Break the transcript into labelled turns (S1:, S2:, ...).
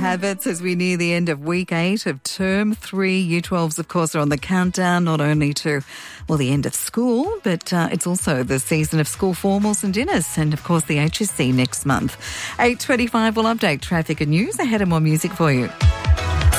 S1: habits as we near the end of week 8 of term 3. Year 12s, of course, are on the countdown, not only to, the end of school, but it's also the season of school formals and dinners and, of course, the HSC next month. 8:25 will update traffic and news ahead of more music for you.